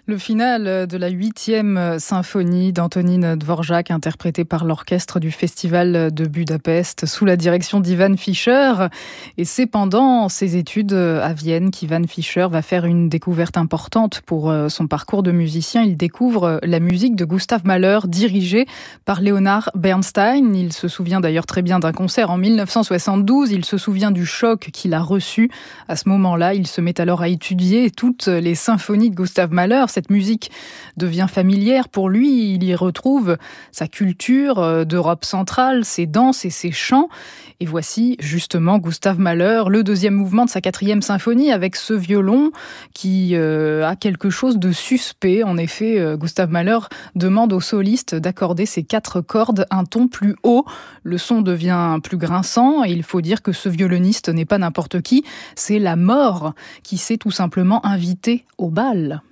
Le final de la 8e symphonie d'Antonín Dvořák, interprétée par l'orchestre du Festival de Budapest sous la direction d'Ivan Fischer. Et c'est pendant ses études à Vienne qu'Ivan Fischer va faire une découverte importante pour son parcours de musicien. Il découvre la musique de Gustav Mahler, dirigée par Leonard Bernstein. Il se souvient d'ailleurs très bien d'un concert en 1972. Il se souvient du choc qu'il a reçu. À ce moment-là, il se met alors à étudier toutes les symphonies de Gustav Mahler. Cette musique devient familière pour lui. Il y retrouve sa culture d'Europe centrale, ses danses et ses chants. Et voici justement Gustav Mahler, le deuxième mouvement de sa 4e symphonie, avec ce violon qui a quelque chose de suspect. En effet, Gustav Mahler demande au soliste d'accorder ses 4 cordes un ton plus haut. Le son devient plus grinçant et il faut dire que ce violoniste n'est pas n'importe qui. C'est la mort qui s'est tout simplement invité au bal.